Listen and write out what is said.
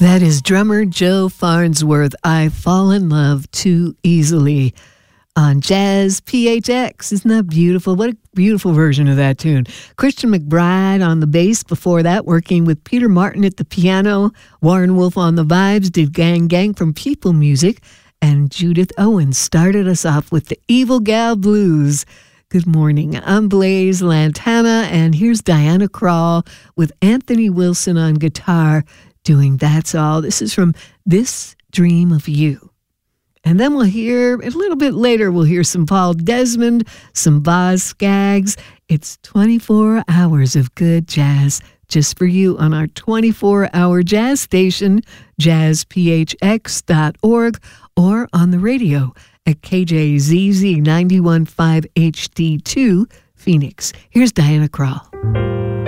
That is drummer Joe Farnsworth. I fall in love too easily on Jazz PHX. Isn't that beautiful? What a beautiful version of that tune. Christian McBride on the bass before that, working with Peter Martin at the piano. Warren Wolf on the vibes, did Gang Gang from People Music. And Judith Owens started us off with the Evil Gal Blues. Good morning. I'm Blaze Lantana, and here's Diana Krall with Anthony Wilson on guitar doing That's All. This is from This Dream of You. And then we'll hear, a little bit later, we'll hear some Paul Desmond, some Boz Scaggs. It's 24 hours of good jazz just for you on our 24-hour jazz station, jazzphx.org, or on the radio at KJZZ 91.5 HD2, Phoenix. Here's Diana Krall.